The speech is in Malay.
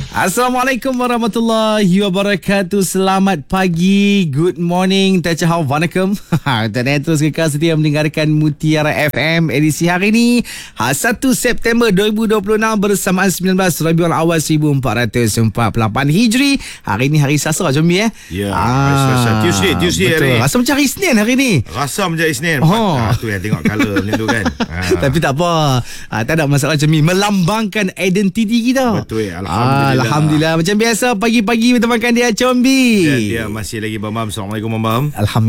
Assalamualaikum warahmatullahi wabarakatuh. Selamat pagi, good morning, Tachahau, Vanakkam. Dan terus kekal setia mendengarkan Mutiara FM edisi hari ini 1 September 2026 bersamaan 19 Rabiul Awal 1448 Hijri. Hari ini hari Selasa, Jombi Ya, hari Selasa. Tuesday hari ni. Rasa macam hari Isnin hari ni. Rasa macam Isnin. Tu yang tengok colour macam tu kan. Tapi tak apa. Tak ada masalah, Jombi. Melambangkan identiti kita. Betul, Alhamdulillah. Alhamdulillah. Macam biasa pagi-pagi bertemankan dia, Combi. Dia masih lagi Bambam. Assalamualaikum Bambam. Alhamdulillah.